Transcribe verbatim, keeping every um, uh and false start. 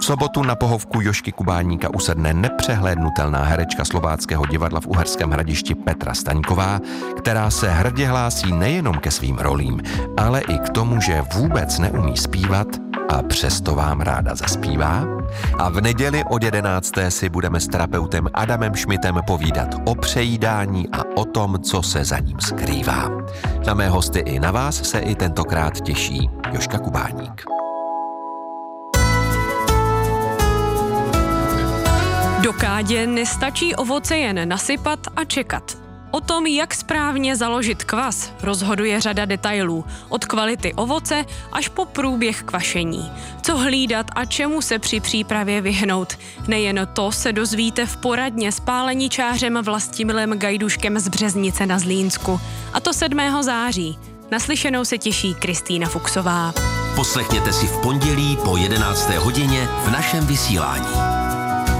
sobotu na pohovku Jožky Kubáníka usedne nepřehlédnutelná herečka Slováckého divadla v Uherském Hradišti Petra Staňková, která se hrdě hlásí nejenom ke svým rolím, ale i k tomu, že vůbec neumí zpívat a přesto vám ráda zaspívá. A v neděli od jedenácté si budeme s terapeutem Adamem Šmitem povídat o přejídání a o tom, co se za ním skrývá. Na mé hosty i na vás se i tentokrát těší Jožka Kubáník. Do kádě nestačí ovoce jen nasypat a čekat. O tom, jak správně založit kvas, rozhoduje řada detailů, od kvality ovoce až po průběh kvašení. Co hlídat a čemu se při přípravě vyhnout. Nejen to se dozvíte v poradně s páleničářem Vlastimilem Gajduškem z Březnice na Zlínsku. A to sedmého září. Naslyšenou se těší Kristýna Fuchsová. Poslechněte si v pondělí po jedenácté hodině v našem vysílání.